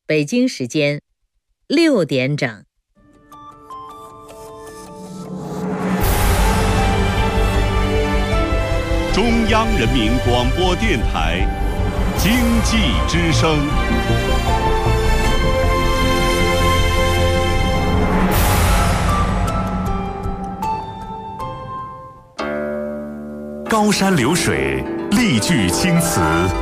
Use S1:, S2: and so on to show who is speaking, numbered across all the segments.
S1: 北京时间6点整。
S2: 中央人民广播电台经济之声。高山流水，丽句青词，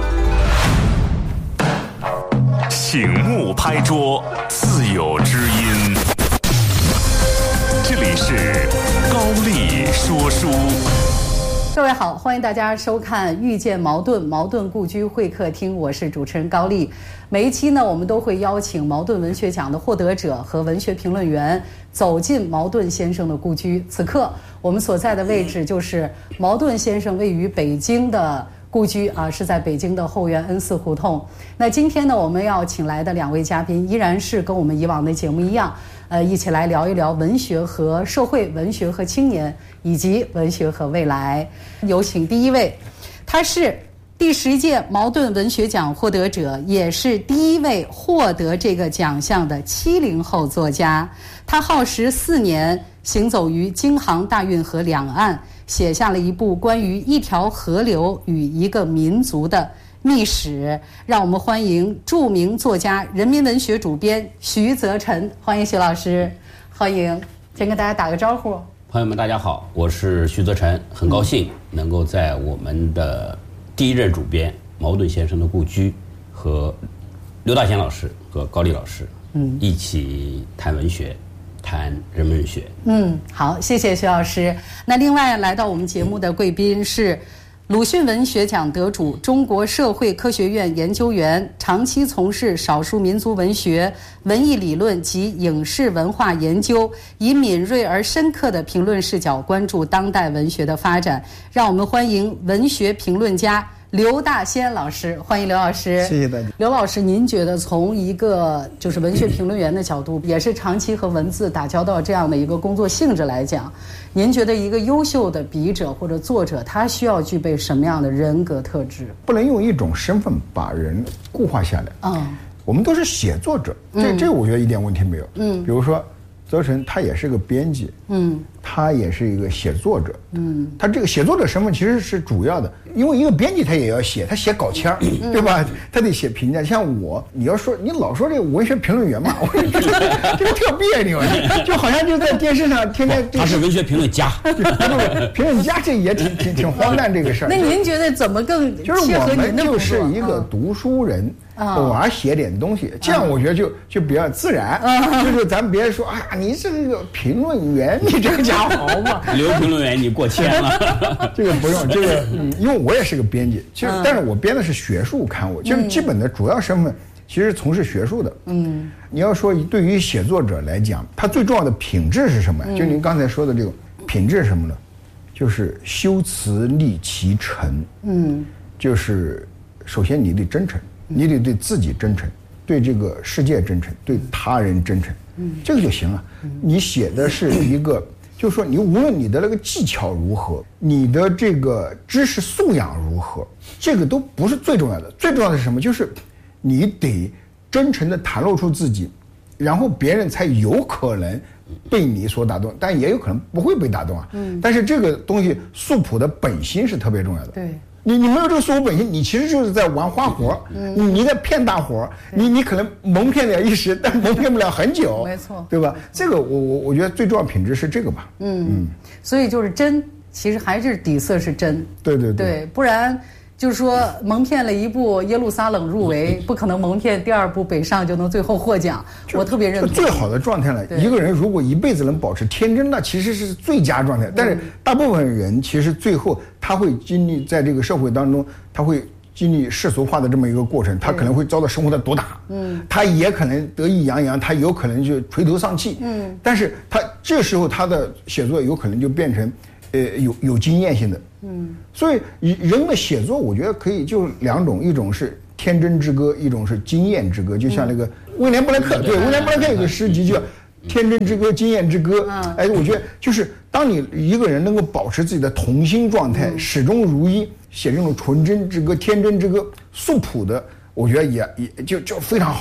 S2: 醒目拍桌，自有知音。这里是高丽说书。
S3: 各位好，欢迎大家收看《遇见茅盾》茅盾故居会客厅，我是主持人高丽。每一期呢，我们都会邀请茅盾文学奖的获得者和文学评论员走进茅盾先生的故居。此刻我们所在的位置就是茅盾先生位于北京的故居啊，是在北京的后园恩寺胡同。那今天呢，我们要请来的2位嘉宾依然是跟我们以往的节目一样，一起来聊一聊文学和社会、文学和青年，以及文学和未来。有请第一位，他是第10届茅盾文学奖获得者，也是第一位获得这个奖项的70后作家。他耗时4年，行走于京杭大运河两岸，写下了一部关于一条河流与一个民族的秘史。让我们欢迎著名作家、人民文学主编徐则臣。欢迎徐老师。欢迎，先跟大家打个招呼。
S4: 朋友们大家好，我是徐则臣，很高兴能够在我们的第一任主编茅盾先生的故居和刘大贤老师和高丽老师一起谈文学，谈人文学。
S3: 好，谢谢徐老师。那另外来到我们节目的贵宾是鲁迅文学奖得主、中国社会科学院研究员，长期从事少数民族文学、文艺理论及影视文化研究，以敏锐而深刻的评论视角关注当代文学的发展。让我们欢迎文学评论家刘大仙老师。欢迎刘老师。
S5: 谢谢大家。
S3: 刘老师，您觉得从一个就是文学评论员的角度，也是长期和文字打交道这样的一个工作性质来讲，您觉得一个优秀的笔者或者作者，他需要具备什么样的人格特质？
S5: 不能用一种身份把人固化下来。我们都是写作者，这我觉得一点问题没有。比如说则臣他也是个编辑，他也是一个写作者，他这个写作者身份其实是主要的，因为一个编辑他也要写，他写稿签对吧？他得写评价。像我，你要说你老说这个文学评论员嘛，我这个特别扭，就好像就在电视上天天。
S4: 他是文学评论家，
S5: 评论家这也挺荒诞这个事儿。
S3: 那您觉得怎么更
S5: 就是我们就是一个读书人，偶尔写点东西，这样我觉得就比较自然。就是咱别说啊，你是个评论员，你这个家伙好嘛？
S4: 刘评论员，你过谦了。
S5: 这个不用，这个因为我也是个编辑，其实但是我编的是学术刊物，就是基本的主要身份其实从事学术的。你要说对于写作者来讲，他最重要的品质是什么？就您刚才说的这个品质是什么呢？就是修辞立其诚。就是首先你得真诚，你得对自己真诚，对这个世界真诚，对他人真诚，这个就行了。你写的是一个，就是说你无论你的那个技巧如何，你的这个知识素养如何，这个都不是最重要的。最重要的是什么？就是你得真诚地袒露出自己，然后别人才有可能被你所打动，但也有可能不会被打动啊。但是这个东西素朴的本心是特别重要的。
S3: 对。
S5: 你没有这个素朴本心，你其实就是在玩花活，你在骗大伙，你可能蒙骗了一时，但蒙骗不了很久，
S3: 没错，
S5: 对吧？这个我觉得最重要品质是这个吧。
S3: 所以就是真，其实还是底色是真。
S5: 对，
S3: 不然就是说蒙骗了一部耶路撒冷入围，不可能蒙骗第2部北上就能最后获奖。我特别认同。
S5: 最好的状态了，一个人如果一辈子能保持天真，那其实是最佳状态。但是大部分人其实最后他会经历在这个社会当中，他会经历世俗化的这么一个过程，他可能会遭到生活的毒打，他也可能得意洋洋，他有可能就垂头丧气，但是他这时候他的写作有可能就变成有经验性的。所以人的写作我觉得可以就2种，一种是天真之歌，一种是经验之歌。就像那个威廉布莱克，威廉布莱克有个诗集叫天真之歌，经验之歌。我觉得就是当你一个人能够保持自己的童心状态，始终如一，写这种纯真之歌、天真之歌、素朴的，我觉得也就非常好。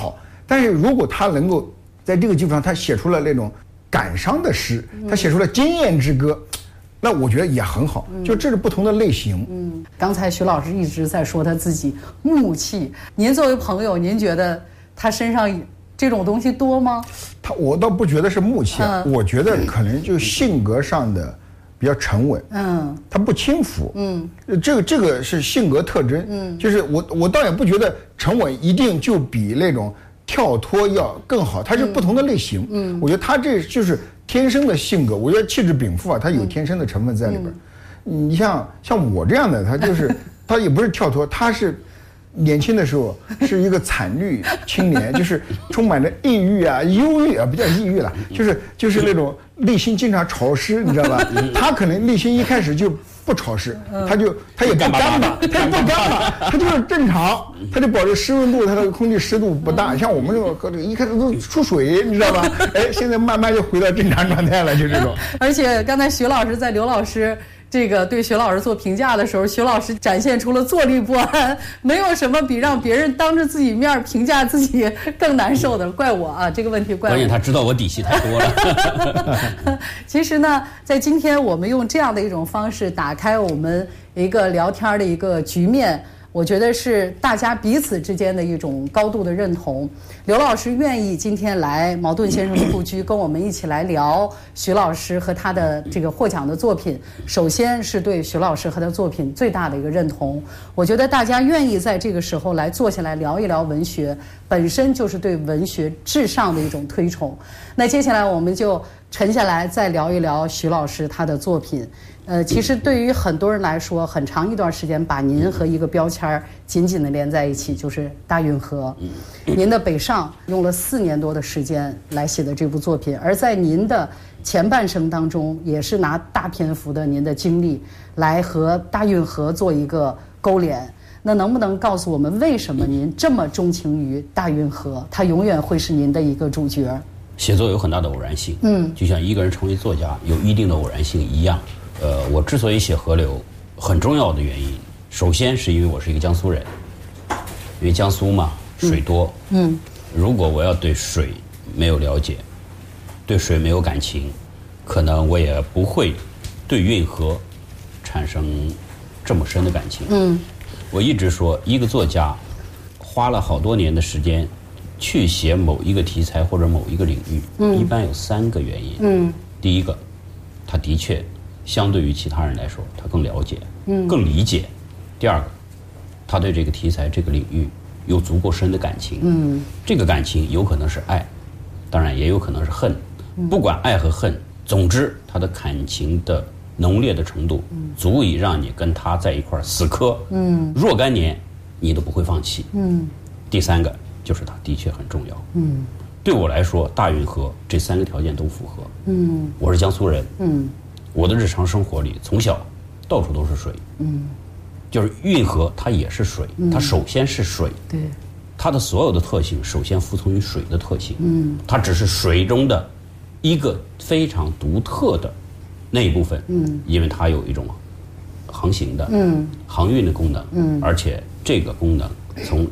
S5: 但是如果他能够在这个基础上，他写出了那种感伤的诗，他写出了经验之歌，那我觉得也很好。就这是不同的类型。
S3: 刚才徐老师一直在说他自己木气，您作为朋友，您觉得他身上这种东西多吗？
S5: 我倒不觉得是木气，我觉得可能就性格上的比较沉稳，他不轻浮，这个是性格特征，就是我倒也不觉得沉稳一定就比那种跳脱要更好，它是不同的类型，我觉得他这就是天生的性格，我觉得气质禀赋啊，它有天生的成分在里边。你像我这样的，他就是他也不是跳脱，他是年轻的时候是一个惨绿青年，就是充满着抑郁啊、忧郁啊，不叫抑郁了，就是那种内心经常潮湿，你知道吧？他可能内心一开始就不潮湿，他也不干巴，他就是正常，他就保持湿润度，他的空气湿度不大。像我们这个一开始都出水，你知道吧？哎，现在慢慢就回到正常状态了，就这种。
S3: 而且刚才徐老师在刘老师这个对徐老师做评价的时候，徐老师展现出了坐立不安，没有什么比让别人当着自己面评价自己更难受的。怪我啊，这个问题怪我。
S4: 关键他知道我底细太多了。
S3: 其实呢，在今天我们用这样的一种方式打开我们一个聊天的一个局面，我觉得是大家彼此之间的一种高度的认同。刘老师愿意今天来茅盾先生的故居跟我们一起来聊徐老师和他的这个获奖的作品，首先是对徐老师和他的作品最大的一个认同。我觉得大家愿意在这个时候来坐下来聊一聊文学，本身就是对文学至上的一种推崇。那接下来我们就沉下来再聊一聊徐老师他的作品。其实对于很多人来说，很长一段时间把您和一个标签紧紧地连在一起，就是大运河。您的北上用了4年多的时间来写的这部作品，而在您的前半生当中，也是拿大篇幅的您的经历来和大运河做一个勾连。那能不能告诉我们，为什么您这么钟情于大运河？它永远会是您的一个主角。
S4: 写作有很大的偶然性，就像一个人成为作家有一定的偶然性一样。我之所以写河流，很重要的原因，首先是因为我是一个江苏人，因为江苏嘛，水多。如果我要对水没有了解，对水没有感情，可能我也不会对运河产生这么深的感情。我一直说，一个作家花了好多年的时间去写某一个题材或者某一个领域，一般有3个原因。第一个，他的确相对于其他人来说，他更了解，更理解。第二个，他对这个题材、这个领域有足够深的感情。这个感情有可能是爱，当然也有可能是恨。不管爱和恨，总之他的感情的浓烈的程度，足以让你跟他在一块死磕，若干年你都不会放弃。第3个就是他的确很重要。对我来说，大运河这3个条件都符合。我是江苏人。我的日常生活里，从小到处都是水。就是运河它也是水，它首先是水。
S3: 对，
S4: 它的所有的特性首先服从于水的特性。它只是水中的一个非常独特的那一部分。因为它有一种航行的、航运的功能。而且这个功能从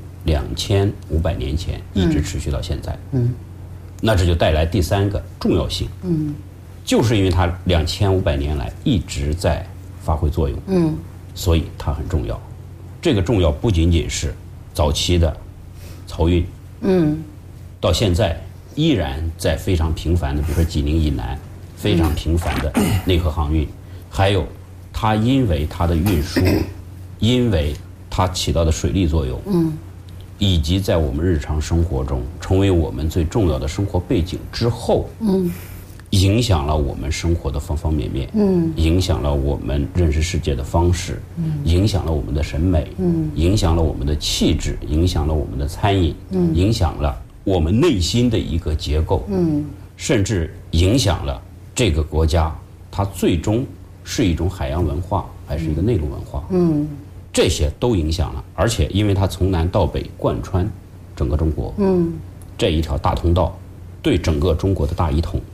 S4: 2500年前一直持续到现在。那这就带来第3个重要性。就是因为它2500年来一直在发挥作用。所以它很重要。这个重要不仅仅是早期的漕运，到现在依然在非常频繁的，比如说济宁以南非常频繁的内河航运，还有它因为它的运输，因为它起到的水利作用，以及在我们日常生活中成为我们最重要的生活背景之后，影响了我们生活的方方面面，影响了我们认识世界的方式，影响了我们的审美，影响了我们的气质，影响了我们的餐饮，影响了我们内心的一个结构，甚至影响了这个国家它最终是一种海洋文化还是一个内陆文化。这些都影响了，而且因为它从南到北贯穿整个中国，这一条大通道对整个中国的大一统